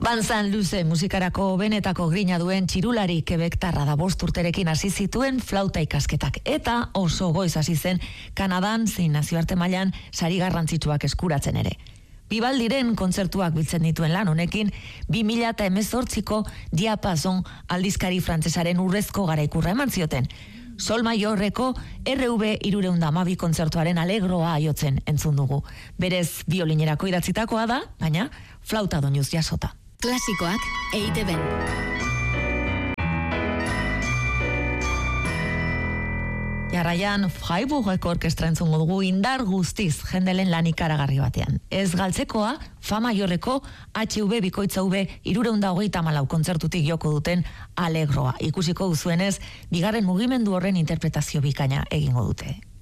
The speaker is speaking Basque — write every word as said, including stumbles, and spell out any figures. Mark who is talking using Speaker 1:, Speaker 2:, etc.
Speaker 1: Banzan luze musikarako benetako grina duen txirulari kebektarra da bost urterekin hasi zituen flauta ikasketak. Eta oso goiz hasi zen Kanadan zein nazioarte mailan sari garrantzitsuak eskuratzen ere. Bibaldiren kontzertuak biltzen dituen lan honekin, bi mila hemezortziko Diapason aldizkari frantsesaren urrezko garaikurra eman zioten. Sol Maiorreko erre ube hirurehun eta hamabi kontzertuaren alegroa aiotzen entzun dugu. Berez biolinerako idatzitakoa da, baina flauta doinuz jasota.
Speaker 2: Klasikoak E I Te Ben.
Speaker 1: Jarraian Freiburgeko orkestra entzungo dugu indar guztiz jendelen lan ikaragarri batean. Ez galtzekoa, Fa Maiorreko H V bikoitza V hirurehun eta hogeita hamalau kontzertutik joko duten alegroa. Ikusiko duzuenez, bigarren mugimendu horren interpretazio bikaina egingo dute.